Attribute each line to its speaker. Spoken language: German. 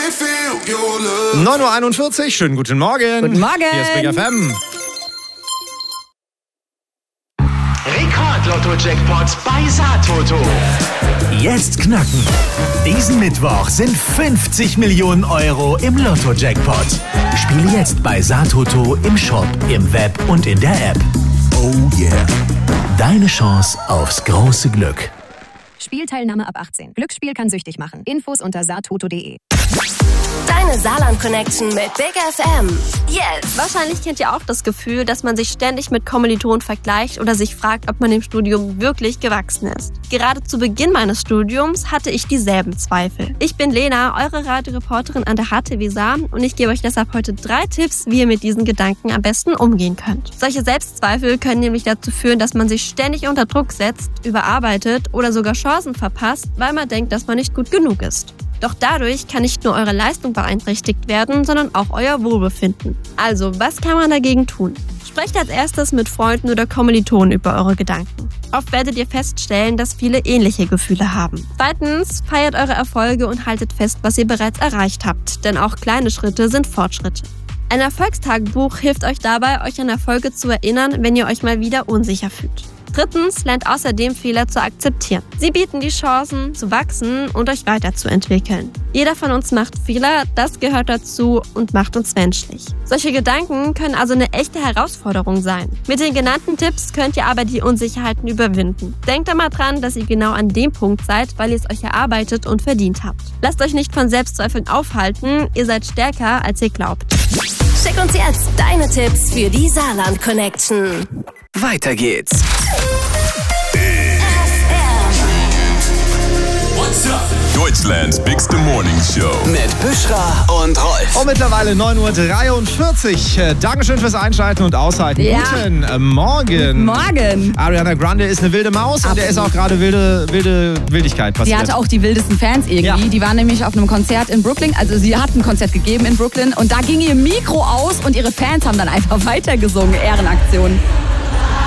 Speaker 1: 9:41 Uhr, schönen guten Morgen.
Speaker 2: Guten Morgen.
Speaker 1: Hier ist Big FM.
Speaker 3: Rekord-Lotto-Jackpot bei Saatoto.
Speaker 4: Jetzt knacken. Diesen Mittwoch sind 50 Millionen Euro im Lotto-Jackpot. Spiele jetzt bei Saatoto im Shop, im Web und in der App. Oh yeah. Deine Chance aufs große Glück.
Speaker 5: Spielteilnahme ab 18. Glücksspiel kann süchtig machen. Infos unter saatoto.de.
Speaker 6: Deine Saarland-Connection mit Big FM. Jetzt.
Speaker 7: Wahrscheinlich kennt ihr auch das Gefühl, dass man sich ständig mit Kommilitonen vergleicht oder sich fragt, ob man dem Studium wirklich gewachsen ist. Gerade zu Beginn meines Studiums hatte ich dieselben Zweifel. Ich bin Lena, eure Radioreporterin an der HTW Saar und ich gebe euch deshalb heute 3 Tipps, wie ihr mit diesen Gedanken am besten umgehen könnt. Solche Selbstzweifel können nämlich dazu führen, dass man sich ständig unter Druck setzt, überarbeitet oder sogar Chancen verpasst, weil man denkt, dass man nicht gut genug ist. Doch dadurch kann nicht nur eure Leistung beeinträchtigt werden, sondern auch euer Wohlbefinden. Also, was kann man dagegen tun? Sprecht als erstes mit Freunden oder Kommilitonen über eure Gedanken. Oft werdet ihr feststellen, dass viele ähnliche Gefühle haben. Zweitens, feiert eure Erfolge und haltet fest, was ihr bereits erreicht habt, denn auch kleine Schritte sind Fortschritte. Ein Erfolgstagebuch hilft euch dabei, euch an Erfolge zu erinnern, wenn ihr euch mal wieder unsicher fühlt. Drittens, lernt außerdem Fehler zu akzeptieren. Sie bieten die Chancen, zu wachsen und euch weiterzuentwickeln. Jeder von uns macht Fehler, das gehört dazu und macht uns menschlich. Solche Gedanken können also eine echte Herausforderung sein. Mit den genannten Tipps könnt ihr aber die Unsicherheiten überwinden. Denkt immer dran, dass ihr genau an dem Punkt seid, weil ihr es euch erarbeitet und verdient habt. Lasst euch nicht von Selbstzweifeln aufhalten, ihr seid stärker, als ihr glaubt.
Speaker 6: Schick uns jetzt deine Tipps für die Saarland-Connection.
Speaker 4: Weiter geht's.
Speaker 8: Deutschlands Bigste Morning Show.
Speaker 4: Mit Büschra und Rolf.
Speaker 1: Und mittlerweile 9:43 Uhr. Dankeschön fürs Einschalten und Aushalten.
Speaker 2: Ja.
Speaker 1: Guten Morgen.
Speaker 2: Morgen.
Speaker 1: Ariana Grande ist eine wilde Maus und der ist auch gerade Wildigkeit
Speaker 2: Sie
Speaker 1: passiert.
Speaker 2: hatte auch die wildesten Fans irgendwie.
Speaker 1: Ja.
Speaker 2: Die waren nämlich auf einem Konzert in Brooklyn. Also sie hat ein Konzert gegeben in Brooklyn und da ging ihr Mikro aus und ihre Fans haben dann einfach weitergesungen. Ehrenaktion.